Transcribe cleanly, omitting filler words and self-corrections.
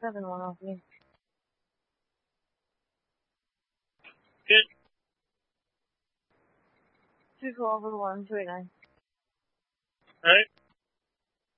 7 1 off me. Good. 2 4 1 2 8 9. Alright.